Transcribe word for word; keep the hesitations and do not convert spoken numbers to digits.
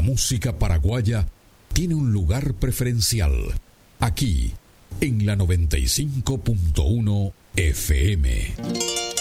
música paraguaya tiene un lugar preferencial aquí en la noventa y cinco punto uno F M.